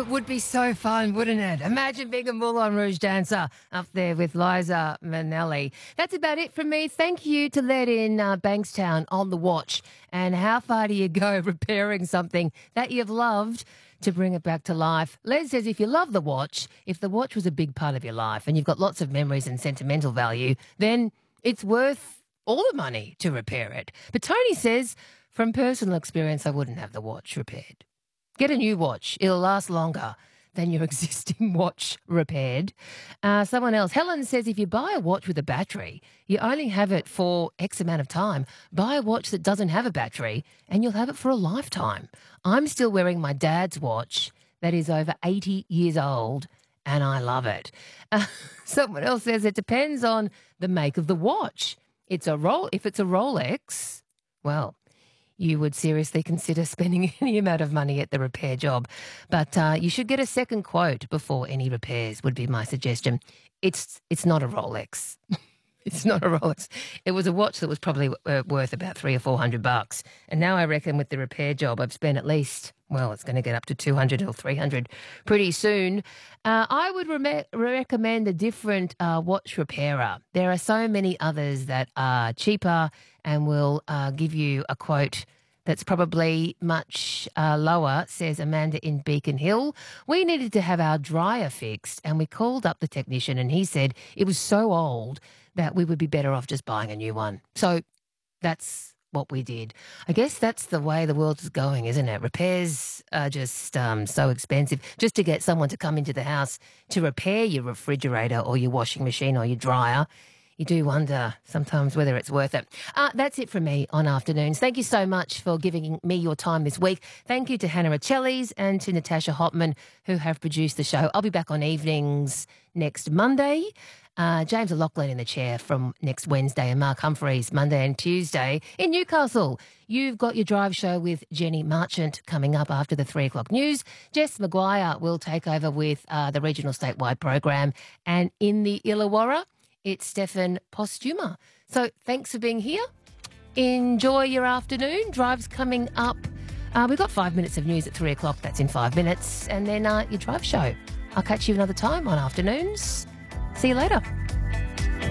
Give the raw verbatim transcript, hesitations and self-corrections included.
it would be so fun, wouldn't it? Imagine being a Moulin Rouge dancer up there with Liza Minnelli. That's about it from me. Thank you to let in uh, Bankstown on the watch. And how far do you go repairing something that you've loved to bring it back to life? Les says if you love the watch, if the watch was a big part of your life and you've got lots of memories and sentimental value, then it's worth all the money to repair it. But Tony says, from personal experience, I wouldn't have the watch repaired. Get a new watch. It'll last longer than your existing watch repaired. Uh, someone else, Helen says if you buy a watch with a battery, you only have it for X amount of time. Buy a watch that doesn't have a battery and you'll have it for a lifetime. I'm still wearing my dad's watch that is over eighty years old and I love it. Uh, someone else says it depends on the make of the watch. It's a roll. If it's a Rolex, well, you would seriously consider spending any amount of money at the repair job. But uh, you should get a second quote before any repairs would be my suggestion. It's it's not a Rolex. It's not a Rolex. It was a watch that was probably uh, worth about three or four hundred bucks. And now I reckon with the repair job, I've spent at least, well, it's going to get up to two hundred or three hundred pretty soon. Uh, I would re- recommend a different uh, watch repairer. There are so many others that are cheaper and will uh, give you a quote that's probably much uh, lower, says Amanda in Beacon Hill. We needed to have our dryer fixed and we called up the technician and he said it was so old that we would be better off just buying a new one. So that's what we did. I guess that's the way the world is going, isn't it? Repairs are just um, so expensive. Just to get someone to come into the house to repair your refrigerator or your washing machine or your dryer, you do wonder sometimes whether it's worth it. Uh, that's it from me on Afternoons. Thank you so much for giving me your time this week. Thank you to Hannah Achilles and to Natasha Hopman who have produced the show. I'll be back on evenings next Monday. Uh, James O'Loughlin in the chair from next Wednesday and Mark Humphreys Monday and Tuesday in Newcastle. You've got your drive show with Jenny Marchant coming up after the three o'clock news. Jess Maguire will take over with uh, the regional statewide program. And in the Illawarra, it's Stefan Postuma. So thanks for being here. Enjoy your afternoon. Drive's coming up. Uh, we've got five minutes of news at three o'clock. That's in five minutes. And then uh, your drive show. I'll catch you another time on Afternoons. See you later.